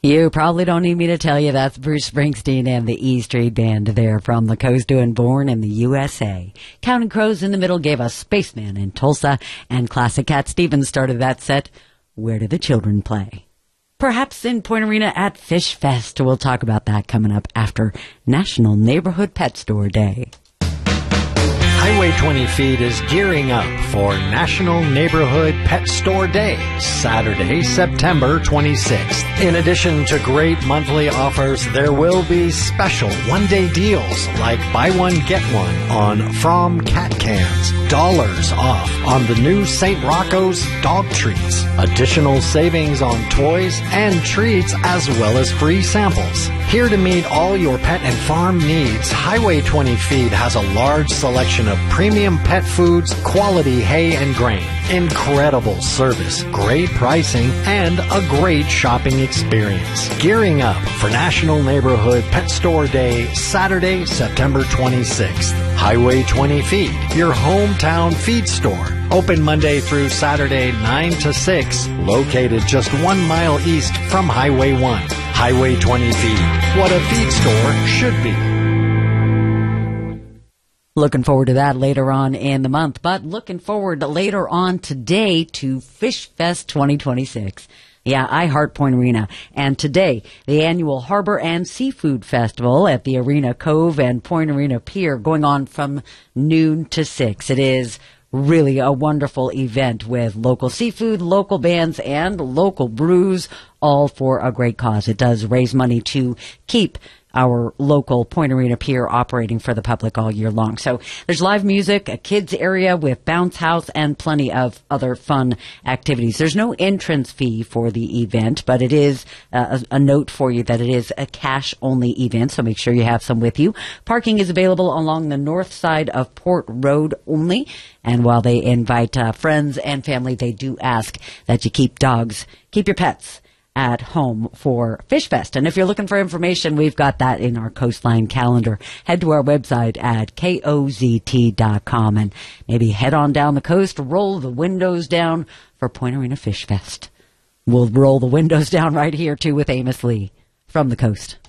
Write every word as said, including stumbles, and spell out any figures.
You probably don't need me to tell you that's Bruce Springsteen and the E Street Band there from the coast doing Born in the U S A. Counting Crows in the middle gave us Spaceman in Tulsa, and classic Cat Stevens started that set, Where Do the Children Play? Perhaps in Point Arena at Fish Fest. We'll talk about that coming up after National Neighborhood Pet Store Day. Highway twenty Feed is gearing up for National Neighborhood Pet Store Day, Saturday, September twenty-sixth. In addition to great monthly offers, there will be special one-day deals like buy one, get one on From cat cans, dollars off on the new Saint Rocco's dog treats, additional savings on toys and treats, as well as free samples. Here to meet all your pet and farm needs, Highway twenty Feed has a large selection of premium pet foods, quality hay and grain, incredible service, great pricing, and a great shopping experience. Gearing up for National Neighborhood Pet Store Day, Saturday, September twenty-sixth. Highway twenty Feed, your hometown feed store. Open Monday through Saturday, nine to six, located just one mile east from Highway one. Highway twenty Feed, what a feed store should be. Looking forward to that later on in the month, but looking forward later on today to Fish Fest twenty twenty-six. Yeah, I heart Point Arena. And today, the annual Harbor and Seafood Festival at the Arena Cove and Point Arena Pier going on from noon to six. It is really a wonderful event with local seafood, local bands, and local brews, all for a great cause. It does raise money to keep our local Point Arena Pier operating for the public all year long. So there's live music, a kids area with bounce house, and plenty of other fun activities. There's no entrance fee for the event, but it is uh, a, a note for you that it is a cash-only event, so make sure you have some with you. Parking is available along the north side of Port Road only, and while they invite uh, friends and family, they do ask that you keep dogs, keep your pets at home for Fish Fest. And if you're looking for information, we've got that in our Coastline calendar. Head to our website at K O Z T dot com and maybe head on down the coast, roll the windows down for Point Arena Fish Fest. We'll roll the windows down right here, too, with Amos Lee from the coast.